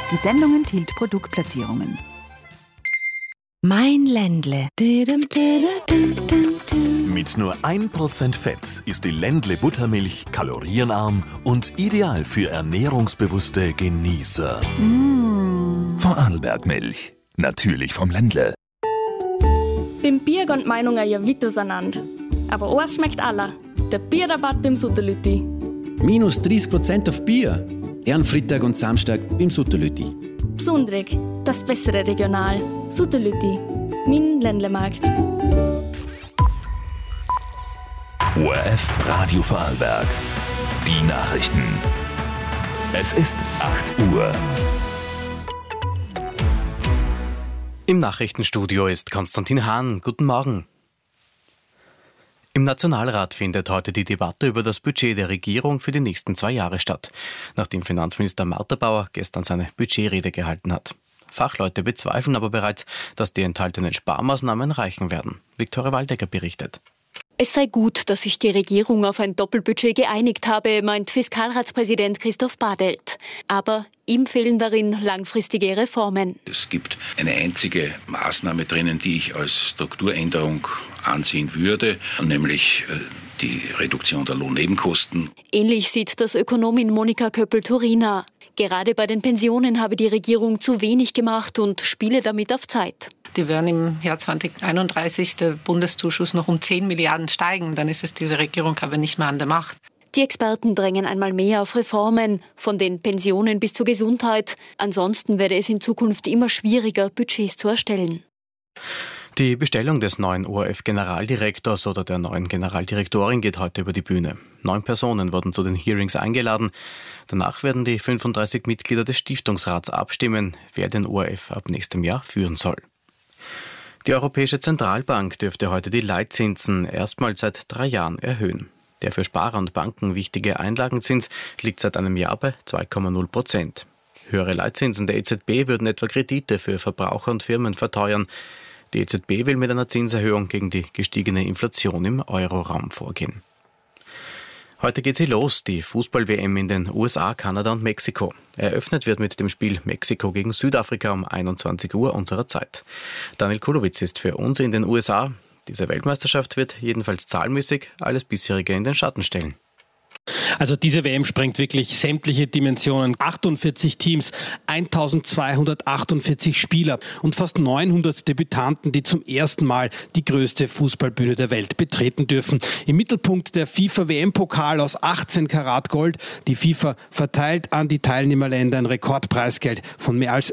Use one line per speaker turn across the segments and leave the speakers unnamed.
Die Sendung enthielt Produktplatzierungen.
Mein Ländle.
Mit nur 1% Fett ist die Ländle Buttermilch kalorienarm und ideal für ernährungsbewusste Genießer.
Vorarlberg-Milch. Natürlich vom Ländle.
Beim Bier gehen die Meinungen ja weit auseinander. Aber eins schmeckt aller. Der Bierrabatt beim Sutterlütti.
Minus 30% auf Bier. Ehrenfreitag und Samstag beim Sutterlütti.
Besonderig, das bessere Regional. Sutterlütti, mein Ländlemarkt.
ORF Radio Vorarlberg. Die Nachrichten. Es ist 8 Uhr.
Im Nachrichtenstudio ist Konstantin Hahn. Guten Morgen. Im Nationalrat findet heute die Debatte über das Budget der Regierung für die nächsten 2 Jahre statt, nachdem Finanzminister Martha-Bauer gestern seine Budgetrede gehalten hat. Fachleute bezweifeln aber bereits, dass die enthaltenen Sparmaßnahmen reichen werden. Viktoria Waldecker berichtet.
Es sei gut, dass sich die Regierung auf ein Doppelbudget geeinigt habe, meint Fiskalratspräsident Christoph Badelt. Aber ihm fehlen darin langfristige Reformen.
Es gibt eine einzige Maßnahme drinnen, die ich als Strukturänderung ansehen würde, nämlich die Reduktion der Lohnnebenkosten.
Ähnlich sieht das Ökonomin Monika Köppel-Turina. Gerade bei den Pensionen habe die Regierung zu wenig gemacht und spiele damit auf Zeit.
Die werden im Jahr 2031 der Bundeszuschuss noch um 10 Milliarden steigen. Dann ist es diese Regierung aber nicht mehr an der Macht.
Die Experten drängen einmal mehr auf Reformen, von den Pensionen bis zur Gesundheit. Ansonsten werde es in Zukunft immer schwieriger, Budgets zu erstellen.
Die Bestellung des neuen ORF-Generaldirektors oder der neuen Generaldirektorin geht heute über die Bühne. 9 Personen wurden zu den Hearings eingeladen. Danach werden die 35 Mitglieder des Stiftungsrats abstimmen, wer den ORF ab nächstem Jahr führen soll. Die Europäische Zentralbank dürfte heute die Leitzinsen erstmals seit 3 Jahren erhöhen. Der für Sparer und Banken wichtige Einlagenzins liegt seit einem Jahr bei 2,0%. Höhere Leitzinsen der EZB würden etwa Kredite für Verbraucher und Firmen verteuern. Die EZB will mit einer Zinserhöhung gegen die gestiegene Inflation im Euroraum vorgehen. Heute geht sie los, die Fußball-WM in den USA, Kanada und Mexiko. Eröffnet wird mit dem Spiel Mexiko gegen Südafrika um 21 Uhr unserer Zeit. Daniel Kulowitz ist für uns in den USA. Diese Weltmeisterschaft wird jedenfalls zahlmäßig alles bisherige in den Schatten stellen.
Also diese WM sprengt wirklich sämtliche Dimensionen. 48 Teams, 1248 Spieler und fast 900 Debütanten, die zum ersten Mal die größte Fußballbühne der Welt betreten dürfen. Im Mittelpunkt der FIFA-WM-Pokal aus 18 Karat Gold. Die FIFA verteilt an die Teilnehmerländer ein Rekordpreisgeld von mehr als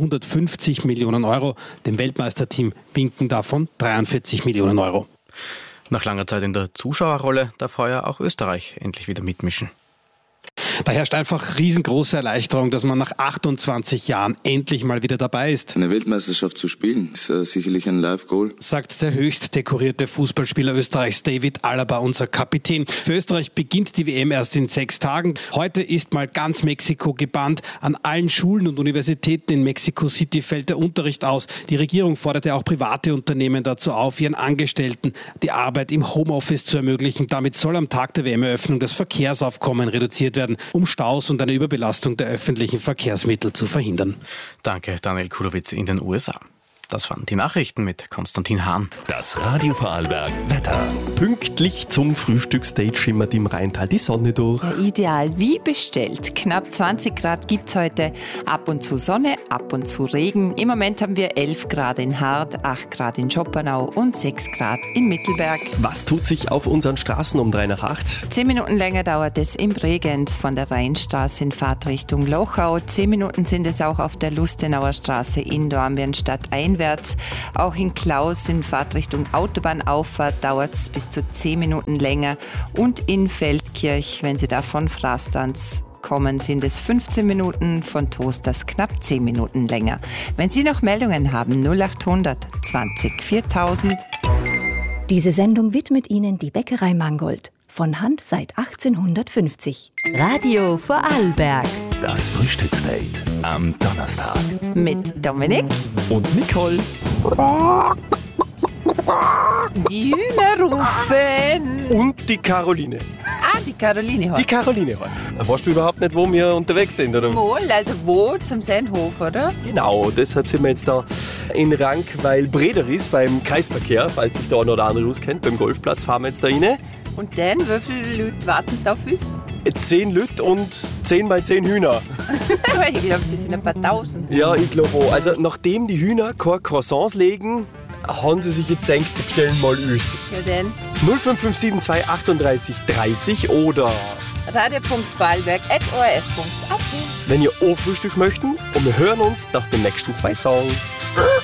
750 Millionen Euro. Dem Weltmeisterteam winken davon 43 Millionen Euro.
Nach langer Zeit in der Zuschauerrolle darf heuer auch Österreich endlich wieder mitmischen.
Da herrscht einfach riesengroße Erleichterung, dass man nach 28 Jahren endlich mal wieder dabei ist.
Eine Weltmeisterschaft zu spielen, ist sicherlich ein Live-Goal.
Sagt der höchst dekorierte Fußballspieler Österreichs David Alaba, unser Kapitän. Für Österreich beginnt die WM erst in 6 Tagen. Heute ist mal ganz Mexiko gebannt. An allen Schulen und Universitäten in Mexico City fällt der Unterricht aus. Die Regierung forderte auch private Unternehmen dazu auf, ihren Angestellten die Arbeit im Homeoffice zu ermöglichen. Damit soll am Tag der WM-Eröffnung das Verkehrsaufkommen reduziert werden, um Staus und eine Überbelastung der öffentlichen Verkehrsmittel zu verhindern.
Danke, Daniel Kulowitz in den USA. Das waren die Nachrichten mit Konstantin Hahn.
Das Radio Vorarlberg Wetter.
Pünktlich zum Frühstücksstage schimmert im Rheintal die Sonne durch.
Ja, ideal wie bestellt. Knapp 20 Grad gibt's heute. Ab und zu Sonne, ab und zu Regen. Im Moment haben wir 11 Grad in Hard, 8 Grad in Schoppernau und 6 Grad in Mittelberg.
Was tut sich auf unseren Straßen um 3 nach 8?
10 Minuten länger dauert es im Bregenz von der Rheinstraße in Fahrtrichtung Lochau. 10 Minuten sind es auch auf der Lustenauer Straße in Dornbirnstadt einwärts. Auch in Klaus in Fahrtrichtung Autobahnauffahrt dauert es bis zu 10 Minuten länger. Und in Feldkirch, wenn Sie da von Frastanz kommen, sind es 15 Minuten, von Toasters knapp 10 Minuten länger. Wenn Sie noch Meldungen haben, 0800 20 4000.
Diese Sendung widmet Ihnen die Bäckerei Mangold. Von Hand seit 1850.
Radio Vorarlberg.
Das Frühstücksdate am Donnerstag.
Mit Dominik
und Nicole.
Die Hühner rufen.
Und die Caroline.
Ah, die Caroline heißt.
Die Caroline heißt. Weißt du überhaupt nicht, wo wir unterwegs sind, oder?
Wohl, also wo? Zum Seenhof, oder?
Genau, deshalb sind wir jetzt da in Rankweil-Breder ist beim Kreisverkehr, falls sich der eine oder andere auskennt. Beim Golfplatz fahren wir jetzt da rein.
Und dann, wie viele Leute warten da auf uns?
10 Leute und 10 mal 10 Hühner.
Ich glaube, das sind ein paar Tausend.
Ja, ich glaube auch. Also nachdem die Hühner keine Croissants legen, haben sie sich jetzt gedacht, sie bestellen mal uns.
Ja denn?
05572 38 30 oder
radio.vorarlberg@orf.at.
wenn ihr auch Frühstück möchten und wir hören uns nach den nächsten 2 Songs.